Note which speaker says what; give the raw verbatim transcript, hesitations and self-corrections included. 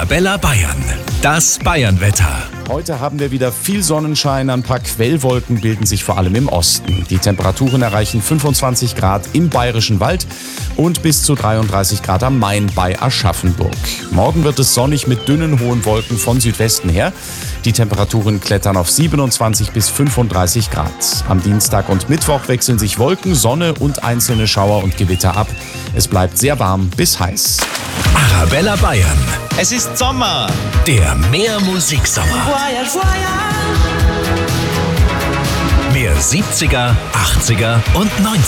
Speaker 1: Arabella Bayern, das Bayernwetter.
Speaker 2: Heute haben wir wieder viel Sonnenschein, ein paar Quellwolken bilden sich vor allem im Osten. Die Temperaturen erreichen fünfundzwanzig Grad im Bayerischen Wald und bis zu dreiunddreißig Grad am Main bei Aschaffenburg. Morgen wird es sonnig mit dünnen hohen Wolken von Südwesten her. Die Temperaturen klettern auf siebenundzwanzig bis fünfunddreißig Grad. Am Dienstag und Mittwoch wechseln sich Wolken, Sonne und einzelne Schauer und Gewitter ab. Es bleibt sehr warm bis heiß.
Speaker 1: Arabella Bayern,
Speaker 3: Es ist Sommer.
Speaker 1: der Meermusiksommer. Mehr siebziger, achtziger und neunziger.